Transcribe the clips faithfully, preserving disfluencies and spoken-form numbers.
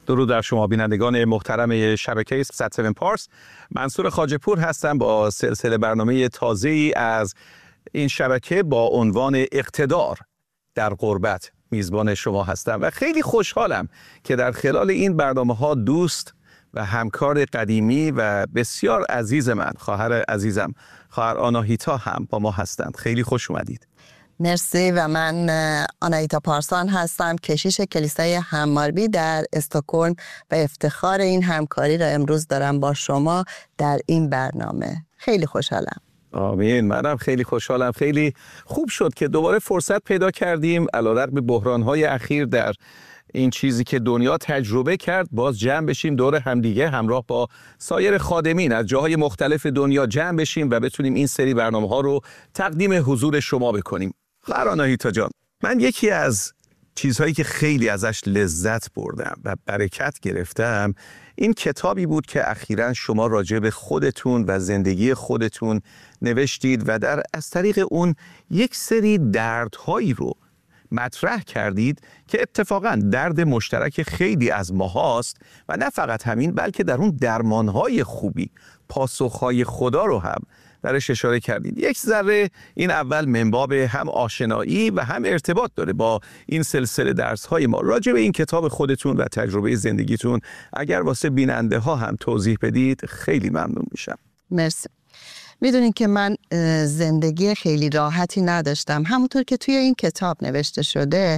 درود در شما بینندگان محترم شبکه صد و هفت پارس. منصور خواجه‌پور هستم با سلسله برنامه تازه‌ای از این شبکه با عنوان اقتدار در غربت میزبان شما هستم و خیلی خوشحالم که در خلال این برنامه‌ها دوست و همکار قدیمی و بسیار عزیز من، خواهر عزیزم خواهر آناهیتا هم با ما هستند. خیلی خوش اومدید. مرسی. و من آناهیتا پارسان هستم، کشیش کلیسای هماربی در استکهلم و افتخار این همکاری را امروز دارم با شما در این برنامه. خیلی خوشحالم. آمین. منم خیلی خوشحالم. خیلی خوب شد که دوباره فرصت پیدا کردیم علیرغم بحران‌های اخیر در این چیزی که دنیا تجربه کرد، باز جمع بشیم دور همدیگه همراه با سایر خادمین از جاهای مختلف دنیا جمع بشیم و بتونیم این سری برنامه‌ها رو تقدیم حضور شما بکنیم. خواهر آناهیتا جان، من یکی از چیزهایی که خیلی ازش لذت بردم و برکت گرفتم این کتابی بود که اخیراً شما راجع به خودتون و زندگی خودتون نوشتید و در از طریق اون یک سری دردهایی رو مطرح کردید که اتفاقاً درد مشترک خیلی از ما هاست و نه فقط همین، بلکه در اون درمانهای خوبی، پاسخهای خدا رو هم درش اشاره کردید. یک ذره این اول منباب هم آشنایی و هم ارتباط داره با این سلسله درس‌های ما. راجع به این کتاب خودتون و تجربه زندگیتون اگر واسه بیننده ها هم توضیح بدید خیلی ممنون میشم. مرسی. میدونین که من زندگی خیلی راحتی نداشتم. همونطور که توی این کتاب نوشته شده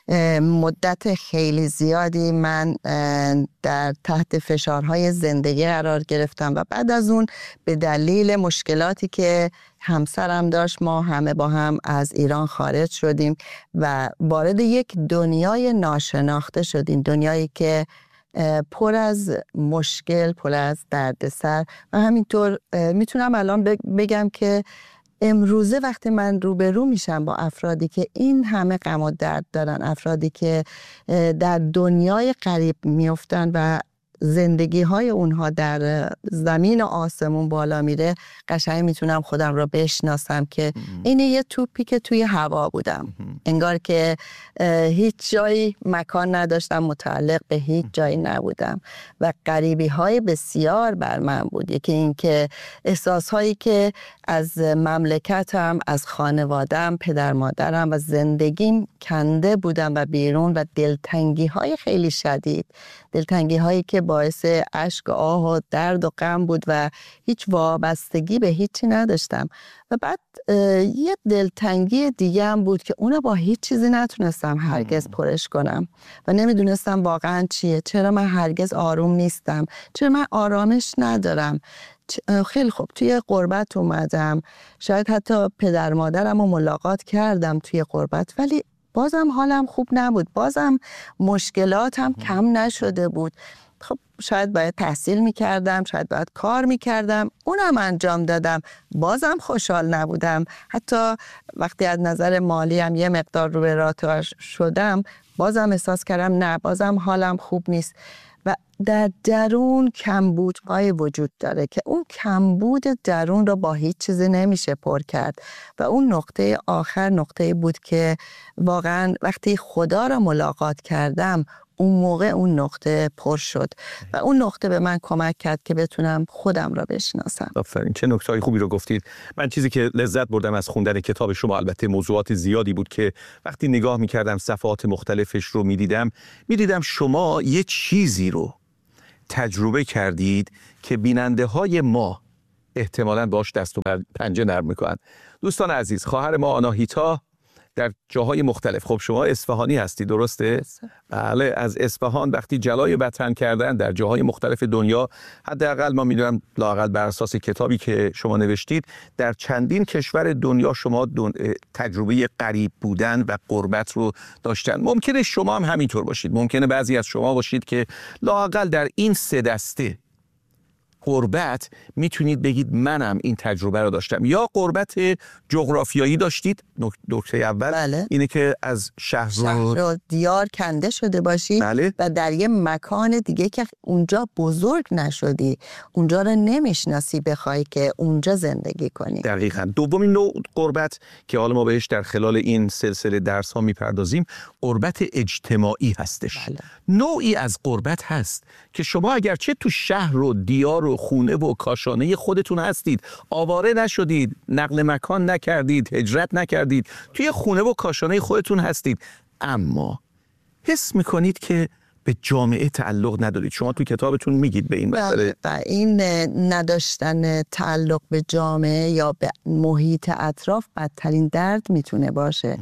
مدت خیلی زیادی من در تحت فشارهای زندگی قرار گرفتم و بعد از اون به دلیل مشکلاتی که همسرم داشت ما همه با هم از ایران خارج شدیم و وارد یک دنیای ناشناخته شدیم، دنیایی که پر از مشکل، پر از دردسر و همینطور میتونم الان بگم که امروزه وقتی من روبرو میشم با افرادی که این همه غم و درد دارن، افرادی که در دنیای غریب میفتن و زندگی های اونها در زمین و آسمون بالا میره، قشنگ میتونم خودم را بشناسم که اینه یه توپی که توی هوا بودم. انگار که هیچ جایی مکان نداشتم، متعلق به هیچ جایی نبودم و غریبی های بسیار بر من بود. یکی این که احساس هایی که از مملکتم، از خانوادم، پدر مادرم و زندگیم کنده بودم و بیرون و دلتنگی های خیلی شدید، دلتنگی هایی که باعث اشک و آه و درد و غم بود و هیچ وابستگی به هیچی نداشتم. و بعد یه دلتنگی دیگه هم بود که اونو با هیچ چیزی نتونستم هرگز پرش کنم و نمیدونستم واقعا چیه. چرا من هرگز آروم نیستم؟ چرا من آرامش ندارم؟ خیلی خوب توی غربت اومدم، شاید حتی پدر مادرم رو ملاقات کردم توی غربت، ولی بازم حالم خوب نبود، بازم مشکلاتم کم نشده بود. خب شاید باید تحصیل میکردم، شاید باید کار میکردم، اونم انجام دادم، بازم خوشحال نبودم. حتی وقتی از نظر مالی هم یه مقدار رو به راه شدم، بازم احساس کردم نه، بازم حالم خوب نیست. و در درون کمبودهای وجود داره که اون کمبود درون رو با هیچ چیزی نمیشه پر کرد و اون نقطه آخر نقطه بود که واقعا وقتی خدا رو ملاقات کردم اون موقع اون نقطه پر شد و اون نقطه به من کمک کرد که بتونم خودم را بشناسم. آفرین، چه نکته‌های خوبی رو گفتید. من چیزی که لذت بردم از خوندن کتاب شما، البته موضوعات زیادی بود که وقتی نگاه می‌کردم صفحات مختلفش رو می‌دیدم می‌دیدم شما یه چیزی رو تجربه کردید که بیننده‌های ما احتمالاً باش دست و پنجه نرم می‌کنن. دوستان عزیز، خواهر ما آناهیتا در جاهای مختلف، خب شما اصفهانی هستی درسته؟ بله، از اصفهان وقتی جلای وطن کردن در جاهای مختلف دنیا، حداقل ما میدونم لااقل بر اساس کتابی که شما نوشتید در چندین کشور دنیا شما دون... تجربه غریب بودن و غربت رو داشتن. ممکنه شما هم همینطور باشید، ممکنه بعضی از شما باشید که لااقل در این سه دسته غربت میتونید بگید منم این تجربه رو داشتم. یا غربت جغرافیایی داشتید، نکته اول بله. اینه که از شهر, شهر و دیار کنده شده باشی. بله. و در یه مکان دیگه که اونجا بزرگ نشدی، اونجا رو نمیشناسی بخوای که اونجا زندگی کنی. دقیقاً. دومین نوع غربت که حالا ما بهش در خلال این سلسله درس ها میپردازیم غربت اجتماعی هستش. بله. نوعی از غربت هست که شما اگرچه تو شهر و دیار و خونه و کاشانه خودتون هستید، آواره نشدید، نقل مکان نکردید، هجرت نکردید، توی خونه و کاشانه خودتون هستید، اما حس میکنید که به جامعه تعلق ندارید. شما تو کتابتون میگید به این مسئله. و این نداشتن تعلق به جامعه یا به محیط اطراف بدترین درد میتونه باشه.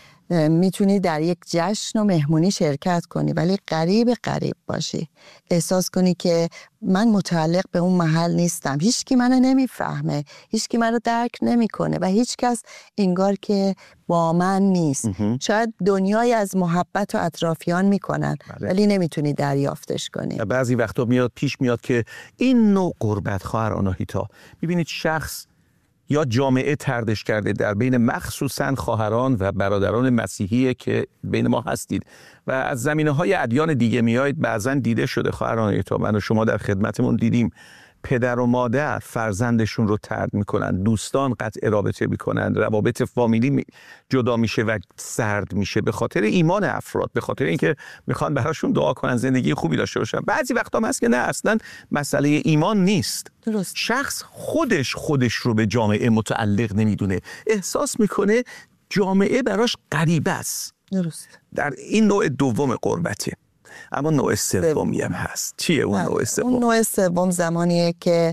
میتونی در یک جشن و مهمونی شرکت کنی ولی غریب غریب باشی، احساس کنی که من متعلق به اون محل نیستم، هیچ کی منو نمیفهمه، هیچ کی منو درک نمیکنه و هیچ کس انگار که با من نیست. شاید دنیای از محبت و اطرافیان میکنن بله. ولی نمیتونی دریافتش کنی. بعضی وقتا میاد پیش میاد که این نوع غربت، خواهر آناهیتا، میبینید شخص یا جامعه طردش کرده، در بین مخصوصاً خواهران و برادران مسیحی که بین ما هستید و از زمینه‌های ادیان دیگه میایید، بعضاً دیده شده خواهر آناهیتا، من و شما در خدمتمون دیدیم پدر و مادر فرزندشون رو طرد میکنن، دوستان قطع رابطه میکنن، روابط فامیلی جدا میشه و سرد میشه به خاطر ایمان افراد، به خاطر اینکه میخوان براشون دعا کنن زندگی خوبی داشته باشن. بعضی وقتا هست که نه، اصلا مسئله ایمان نیست. درست. شخص خودش خودش رو به جامعه متعلق نمیدونه، احساس میکنه جامعه براش غریبه است. درست. در این نوع دوم غربته. اما نوع سومی هم هست. چیه اون نوع سوم؟ اون نوع سوم زمانیه که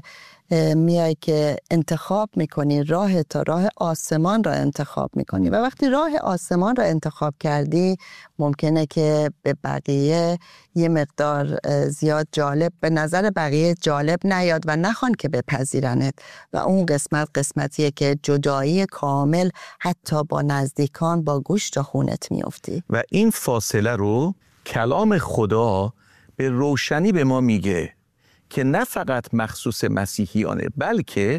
میای که انتخاب میکنی راه تا راه آسمان را انتخاب میکنی و وقتی راه آسمان را انتخاب کردی ممکنه که به بقیه یه مقدار زیاد جالب به نظر بقیه جالب نیاد و نخوان که بپذیرنت و اون قسمت قسمتیه که جدایی کامل حتی با نزدیکان با گوشت و خونت میفتی. و این فاصله رو کلام خدا به روشنی به ما میگه که نه فقط مخصوص مسیحیانه بلکه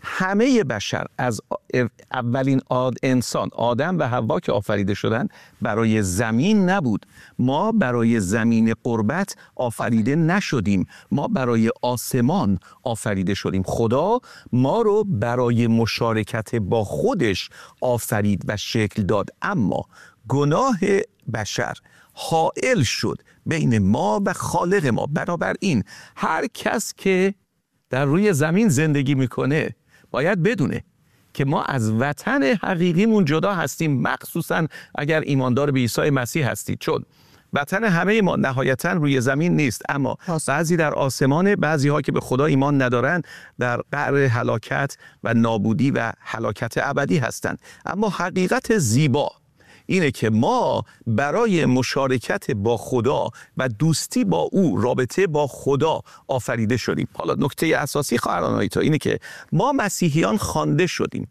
همه بشر از اولین آد انسان آدم و حوا که آفریده شدن برای زمین نبود. ما برای زمین قربت آفریده نشدیم، ما برای آسمان آفریده شدیم. خدا ما رو برای مشارکت با خودش آفرید و شکل داد، اما گناه بشر حائل شد بین ما و خالق ما. بنابراین هر کس که در روی زمین زندگی میکنه باید بدونه که ما از وطن حقیقیمون جدا هستیم، مخصوصا اگر ایماندار به عیسی مسیح هستید، چون وطن همه ما نهایتا روی زمین نیست، اما بعضی در آسمان، بعضی ها که به خدا ایمان ندارن در قعر هلاکت و نابودی و هلاکت ابدی هستند. اما حقیقت زیبا اینه که ما برای مشارکت با خدا و دوستی با او، رابطه با خدا آفریده شدیم. حالا نکته اساسی خواهر آناهیتا اینه که ما مسیحیان خوانده شدیم،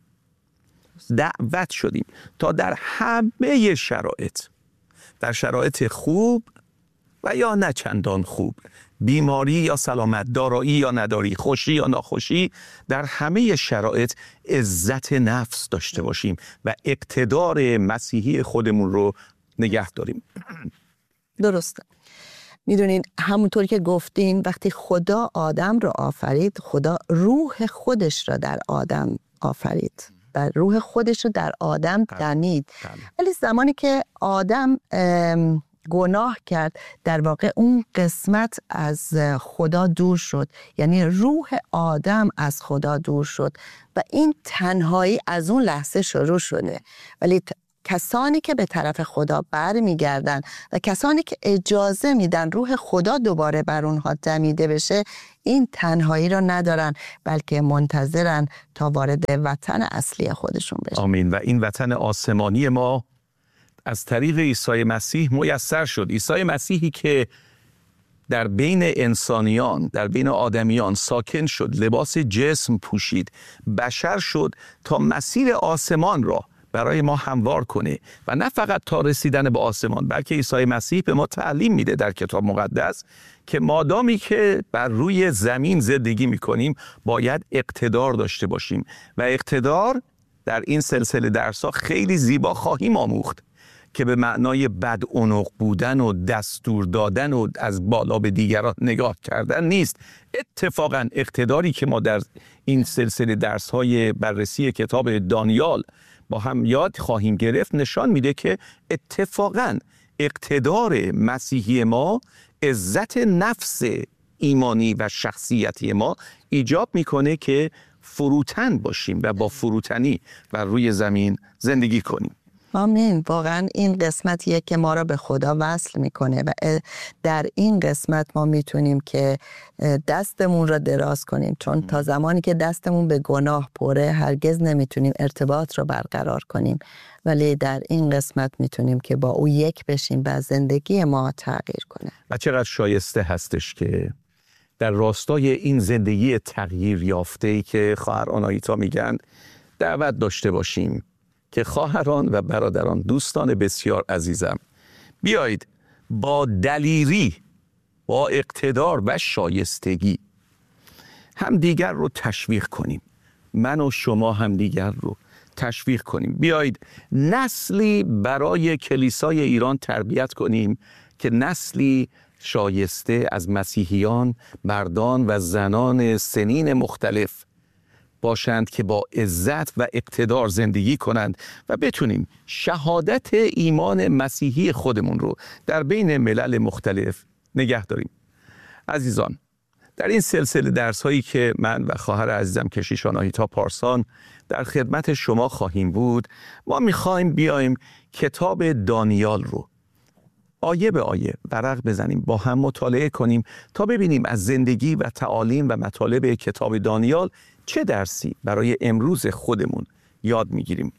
دعوت شدیم تا در همه شرایط، در شرایط خوب و یا نه چندان خوب، بیماری یا سلامت، دارایی یا نداری، خوشی یا ناخوشی، در همه شرایط عزت نفس داشته باشیم و اقتدار مسیحی خودمون رو نگه داریم. درسته. میدونین همونطور که گفتین وقتی خدا آدم رو آفرید، خدا روح خودش را در آدم آفرید و روح خودش رو در آدم دمید. ولی زمانی که آدم گناه کرد، در واقع اون قسمت از خدا دور شد، یعنی روح آدم از خدا دور شد و این تنهایی از اون لحظه شروع شده. ولی ت... کسانی که به طرف خدا بر میگردن و کسانی که اجازه میدن روح خدا دوباره بر اونها دمیده بشه، این تنهایی را ندارن بلکه منتظرن تا وارد وطن اصلی خودشون بشن. آمین. و این وطن آسمانی ما از طریق عیسی مسیح میسر شد. عیسی مسیحی که در بین انسانیان، در بین آدمیان ساکن شد، لباس جسم پوشید، بشر شد تا مسیر آسمان را برای ما هموار کنه و نه فقط تا رسیدن به آسمان، بلکه عیسی مسیح به ما تعلیم میده در کتاب مقدس که مادامی که بر روی زمین زندگی میکنیم باید اقتدار داشته باشیم و اقتدار در این سلسله درس‌ها خیلی زیبا خواهیم آموخت که به معنای بدعنق بودن و دستور دادن و از بالا به دیگران نگاه کردن نیست. اتفاقا اقتداری که ما در این سلسله درس‌های بررسی کتاب دانیال با هم یاد خواهیم گرفت نشان میده که اتفاقا اقتدار مسیحی ما عزت نفس ایمانی و شخصیتی ما ایجاب میکنه که فروتن باشیم و با فروتنی بر روی زمین زندگی کنیم. آمین. واقعا این قسمتیه که ما را به خدا وصل میکنه و در این قسمت ما میتونیم که دستمون را دراز کنیم، چون تا زمانی که دستمون به گناه پره هرگز نمیتونیم ارتباط را برقرار کنیم، ولی در این قسمت میتونیم که با او یک بشیم و زندگی ما تغییر کنه. و چقدر شایسته هستش که در راستای این زندگی تغییر یافته‌ای که خواهر آناهیتا میگن دعوت داشته باشیم که خواهران و برادران، دوستان بسیار عزیزم، بیایید با دلیری، با اقتدار و شایستگی هم دیگر رو تشویق کنیم. من و شما هم دیگر رو تشویق کنیم. بیایید نسلی برای کلیسای ایران تربیت کنیم که نسلی شایسته از مسیحیان، مردان و زنان سنین مختلف باشند که با عزت و اقتدار زندگی کنند و بتونیم شهادت ایمان مسیحی خودمون رو در بین ملل مختلف نگه داریم. عزیزان، در این سلسله درس هایی که من و خواهر عزیزم کشیش آناهیتا پارسان در خدمت شما خواهیم بود، ما میخوایم بیایم کتاب دانیال رو آیه به آیه ورق بزنیم، با هم مطالعه کنیم تا ببینیم از زندگی و تعالیم و مطالب کتاب دانیال چه درسی برای امروز خودمون یاد میگیریم.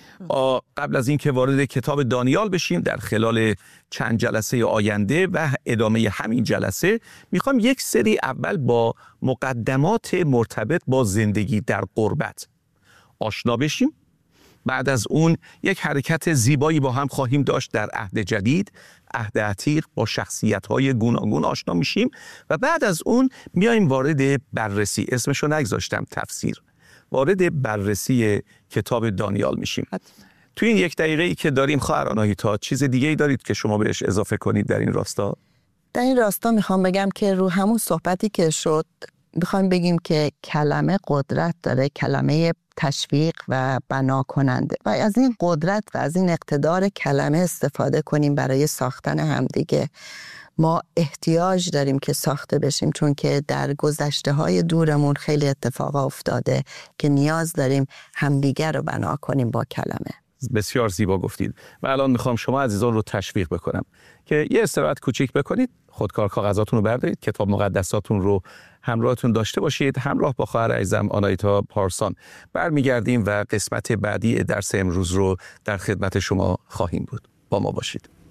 قبل از این که وارد کتاب دانیال بشیم، در خلال چند جلسه آینده و ادامه همین جلسه میخوام یک سری اول با مقدمات مرتبط با زندگی در غربت آشنا بشیم. بعد از اون یک حرکت زیبایی با هم خواهیم داشت در عهد جدید، عهد عتیق، با شخصیت‌های گوناگون آشنا میشیم و بعد از اون میایم وارد بررسی، اسمشو نگذاشتم تفسیر، وارد بررسی کتاب دانیال میشیم. توی این یک دقیقه‌ای که داریم خواهر آناهیتا، چیز دیگه‌ای دارید که شما بهش اضافه کنید در این راستا؟ در این راستا میخوام بگم که رو همون صحبتی که شد میخوام بگیم که کلمه قدرت داره، کلمه تشویق و بنا کننده، و از این قدرت و از این اقتدار کلمه استفاده کنیم برای ساختن همدیگه. ما احتیاج داریم که ساخته بشیم، چون که در گذشته های دورمون خیلی اتفاقا افتاده که نیاز داریم همدیگه رو بنا کنیم با کلمه. بسیار زیبا گفتید و الان میخوام شما عزیزان رو تشویق بکنم که یه استراحت کوچیک بکنید، خودکار کاغذاتون رو بردارید، کتاب مقدساتون رو همراهتون داشته باشید. همراه با خواهر عزیزم آناهیتا پارسان برمیگردیم و قسمت بعدی درس امروز رو در خدمت شما خواهیم بود. با ما باشید.